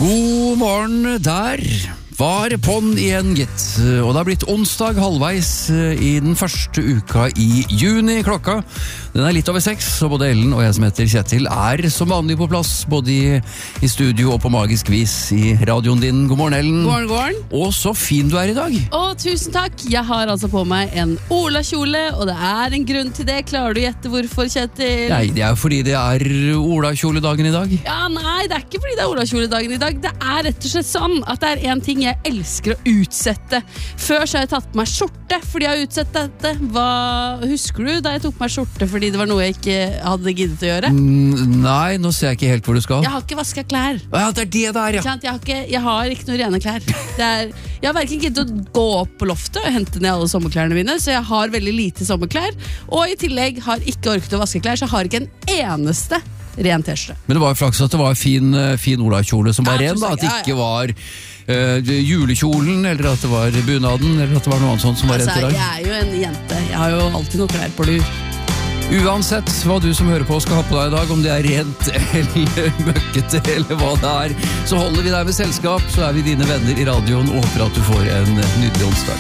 God morgen, der var på'n igjen, gitt. Og det har blitt onsdag halvveis i den første uka i juni. Klokka, den er litt over 6, og både Ellen og jeg som heter Kjetil som vanlig på plass, både i studio og på magisk vis i radioen din. God morgen, Ellen. God morgen. Og så fin du er i dag. Tusen takk. Jeg har altså på meg en olakjole, og det er en grunn til det. Klarer du å gjette hvorfor, Kjetil? Nei, det er fordi det er olakjoledagen i dag. Ja, nei, det er ikke fordi det er olakjoledagen i dag. Det er rett og slett sånn at det er en ting jeg elsker å utsette. Før så har jeg tatt på meg skjorte fordi jeg har utsett dette. Hva husker du da jeg tok på meg skjorte fordi det var noe jeg ikke hadde giddet å gjøre? Nei, nå ser jeg ikke helt hvor du skal. Jeg har ikke vasket klær. Ja, det er det der, ja. Jeg har ikke noen rene klær. Jeg har hverken giddet å gå opp på loftet og hente ned alle sommerklærne mine, så jeg har veldig lite sommerklær, og i tillegg har ikke orket å vaske klær, så jeg har ikke en eneste ren t-skjorte. Men det var jo flaks at det var fin olakjole som var ren, da. At det ikke var julekjolen, eller at det var bunaden, eller at det var noe annet sånt som var rent i dag. Jeg er jo en jente. Jeg har jo alltid noe klær på lur. Uansett hva du som hører på skal ha på deg i dag, om det er rent eller møkkete eller hva det er, så holder vi deg med selskap, så er vi dine venner i radioen og håper at du får en nydelig onsdag.